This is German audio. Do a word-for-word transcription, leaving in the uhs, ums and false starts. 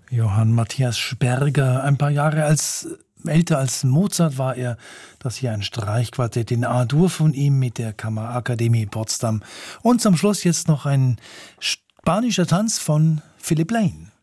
Johann Matthias Sperger, ein paar Jahre als älter als Mozart war er. Das hier ein Streichquartett in A-Dur von ihm mit der Kammerakademie Potsdam. Und zum Schluss jetzt noch ein spanischer Tanz von Philipp Lane.